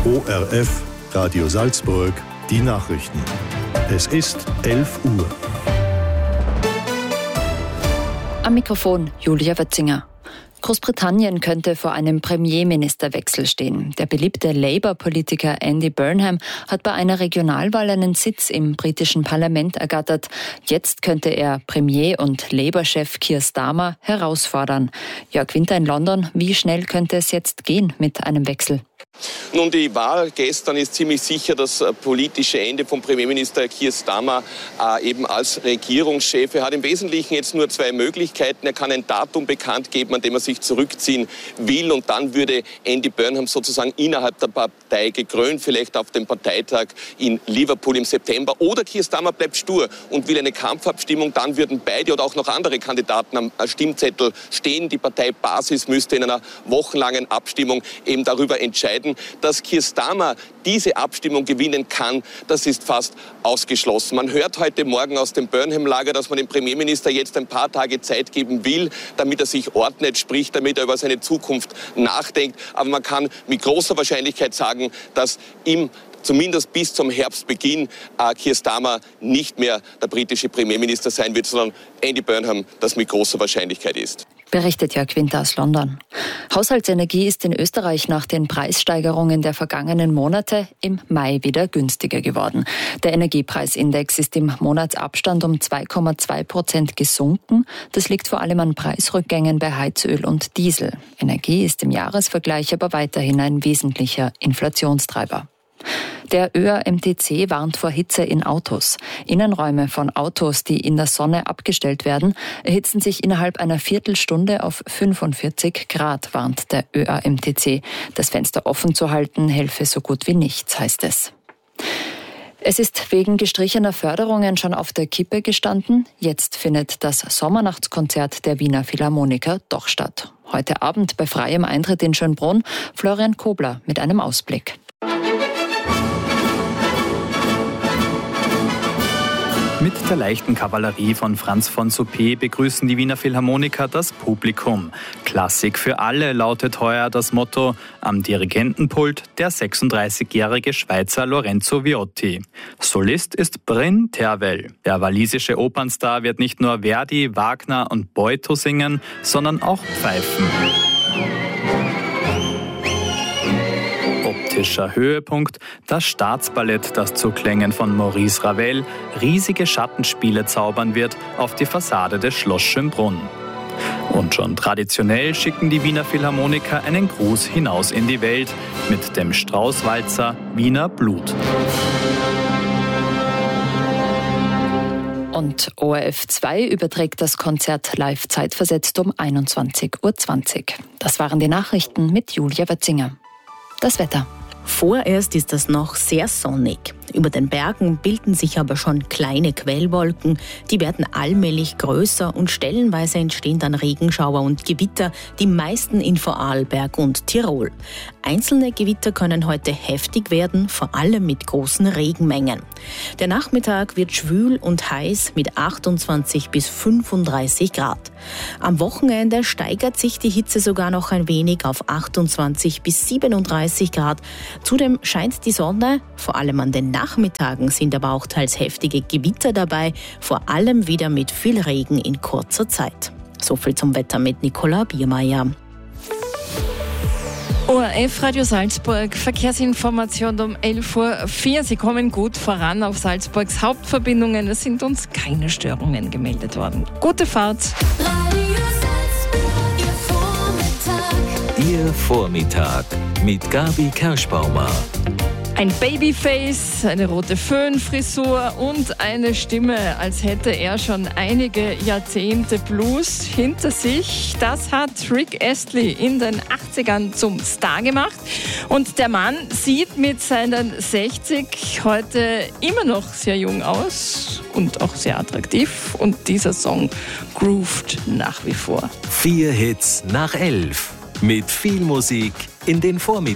ORF Radio Salzburg, die Nachrichten. Es ist 11 Uhr. Am Mikrofon Julia Wötzinger. Großbritannien könnte vor einem Premierministerwechsel stehen. Der beliebte Labour-Politiker Andy Burnham hat bei einer Regionalwahl einen Sitz im britischen Parlament ergattert. Jetzt könnte er Premier und Labour-Chef Keir Starmer herausfordern. Jörg Winter in London, wie schnell könnte es jetzt gehen mit einem Wechsel? Nun, die Wahl gestern ist ziemlich sicher das politische Ende von Premierminister Keir Starmer eben als Regierungschef. Er hat im Wesentlichen jetzt nur zwei Möglichkeiten. Er kann ein Datum bekannt geben, an dem er sich zurückziehen will, und dann würde Andy Burnham sozusagen innerhalb der Partei gekrönt, vielleicht auf dem Parteitag in Liverpool im September. Oder Keir Starmer bleibt stur und will eine Kampfabstimmung. Dann würden beide oder auch noch andere Kandidaten am Stimmzettel stehen. Die Parteibasis müsste in einer wochenlangen Abstimmung eben darüber entscheiden. Dass Keir Starmer diese Abstimmung gewinnen kann, das ist fast ausgeschlossen. Man hört heute Morgen aus dem Burnham-Lager, dass man dem Premierminister jetzt ein paar Tage Zeit geben will, damit er sich ordnet, sprich, damit er über seine Zukunft nachdenkt. Aber man kann mit großer Wahrscheinlichkeit sagen, dass zumindest bis zum Herbstbeginn Keir Starmer nicht mehr der britische Premierminister sein wird, sondern Andy Burnham das mit großer Wahrscheinlichkeit ist. Berichtet Jörg Winter aus London. Haushaltsenergie ist in Österreich nach den Preissteigerungen der vergangenen Monate im Mai wieder günstiger geworden. Der Energiepreisindex ist im Monatsabstand um 2,2% gesunken. Das liegt vor allem an Preisrückgängen bei Heizöl und Diesel. Energie ist im Jahresvergleich aber weiterhin ein wesentlicher Inflationstreiber. Der ÖAMTC warnt vor Hitze in Autos. Innenräume von Autos, die in der Sonne abgestellt werden, erhitzen sich innerhalb einer Viertelstunde auf 45 Grad, warnt der ÖAMTC. Das Fenster offen zu halten, helfe so gut wie nichts, heißt es. Es ist wegen gestrichener Förderungen schon auf der Kippe gestanden. Jetzt findet das Sommernachtskonzert der Wiener Philharmoniker doch statt. Heute Abend bei freiem Eintritt in Schönbrunn, Florian Kobler mit einem Ausblick. Mit der leichten Kavallerie von Franz von Suppé begrüßen die Wiener Philharmoniker das Publikum. Klassik für alle lautet heuer das Motto. Am Dirigentenpult der 36-jährige Schweizer Lorenzo Viotti. Solist ist Bryn Tervel. Der walisische Opernstar wird nicht nur Verdi, Wagner und Boito singen, sondern auch pfeifen. Optischer Höhepunkt, das Staatsballett, das zu Klängen von Maurice Ravel riesige Schattenspiele zaubern wird auf die Fassade des Schloss Schönbrunn. Und schon traditionell schicken die Wiener Philharmoniker einen Gruß hinaus in die Welt mit dem Straußwalzer Wiener Blut. Und ORF 2 überträgt das Konzert live zeitversetzt um 21:20 Uhr. Das waren die Nachrichten mit Julia Wötzinger. Das Wetter. Vorerst ist es noch sehr sonnig. Über den Bergen bilden sich aber schon kleine Quellwolken. Die werden allmählich größer und stellenweise entstehen dann Regenschauer und Gewitter, die meisten in Vorarlberg und Tirol. Einzelne Gewitter können heute heftig werden, vor allem mit großen Regenmengen. Der Nachmittag wird schwül und heiß mit 28 bis 35 Grad. Am Wochenende steigert sich die Hitze sogar noch ein wenig auf 28 bis 37 Grad. Zudem scheint die Sonne, vor allem an den Nachmittagen sind aber auch teils heftige Gewitter dabei, vor allem wieder mit viel Regen in kurzer Zeit. So viel zum Wetter mit Nicola Biermeier. ORF Radio Salzburg, Verkehrsinformation um 11:04 Uhr. Sie kommen gut voran auf Salzburgs Hauptverbindungen. Es sind uns keine Störungen gemeldet worden. Gute Fahrt. Radio Salzburg, Ihr Vormittag mit Gabi Kerschbaumer. Ein Babyface, eine rote Föhnfrisur und eine Stimme, als hätte er schon einige Jahrzehnte Blues hinter sich. Das hat Rick Astley in den 80ern zum Star gemacht. Und der Mann sieht mit seinen 60 heute immer noch sehr jung aus und auch sehr attraktiv. Und dieser Song groovt nach wie vor. 4 Hits nach 11. Mit viel Musik in den Vormittag.